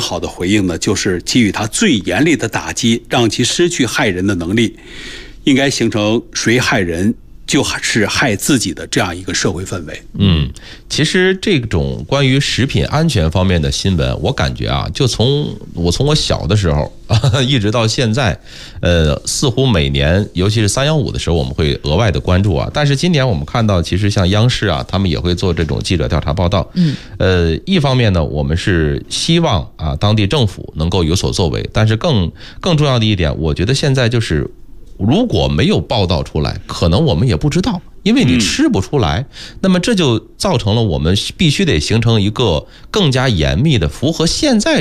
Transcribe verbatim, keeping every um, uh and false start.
好的回应呢，就是给予他最严厉的打击，让其失去害人的能力，应该形成谁害人就是害自己的这样一个社会氛围。 嗯，其实这种关于食品安全方面的新闻，我感觉啊，就从我从我小的时候一直到现在，呃，似乎每年，尤其是三幺五的时候，我们会额外的关注啊。但是今年我们看到，其实像央视啊，他们也会做这种记者调查报道。嗯，呃，一方面呢，我们是希望啊，当地政府能够有所作为，但是更更重要的一点，我觉得现在就是。如果没有报道出来，可能我们也不知道，因为你吃不出来，那么这就造成了我们必须得形成一个更加严密的、符合现在